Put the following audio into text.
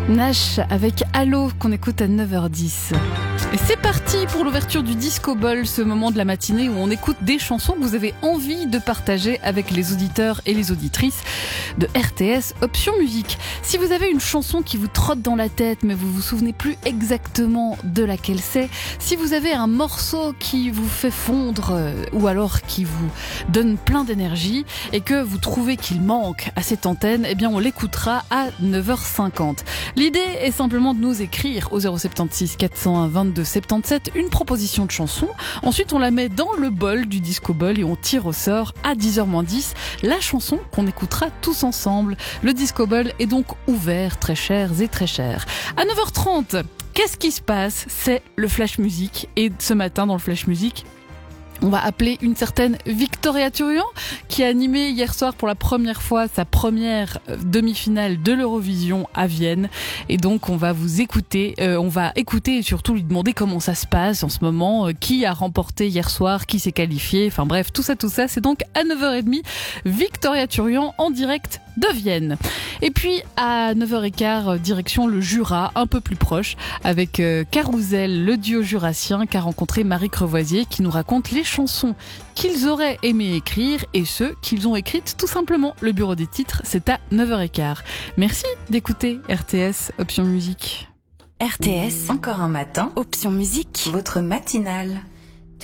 Nash avec Allo qu'on écoute à 9h10. Et c'est parti pour l'ouverture du Disco Ball, ce moment de la matinée où on écoute des chansons que vous avez envie de partager avec les auditeurs et les auditrices de RTS Option Musique. Si vous avez une chanson qui vous trotte dans la tête mais vous vous souvenez plus exactement de laquelle c'est, si vous avez un morceau qui vous fait fondre ou alors qui vous donne plein d'énergie et que vous trouvez qu'il manque à cette antenne, eh bien on l'écoutera à 9h50. L'idée est simplement de nous écrire au 076 401 22 77 une proposition de chanson. Ensuite, on la met dans le bol du Disco Ball et on tire au sort à 10h-10 la chanson qu'on écoutera tous ensemble. Le Disco Ball est donc ouvert, très chers et très chers. À 9h30, qu'est-ce qui se passe? C'est le Flash Music. Et ce matin, dans le Flash Music, on va appeler une certaine Victoria Turian qui a animé hier soir pour la première fois sa première demi-finale de l'Eurovision à Vienne. Et donc on va vous écouter, on va écouter et surtout lui demander comment ça se passe en ce moment, qui a remporté hier soir, qui s'est qualifié, enfin bref, tout ça, c'est donc à 9h30, Victoria Turian en direct de Vienne. Et puis à 9h15, direction le Jura, un peu plus proche, avec Carousel, le duo jurassien qu'a rencontré Marie Crevoisier, qui nous raconte les chansons qu'ils auraient aimé écrire et ceux qu'ils ont écrites tout simplement. Le bureau des titres, c'est à 9h15. Merci d'écouter RTS Option Musique. RTS, encore un matin, Option Musique, votre matinale.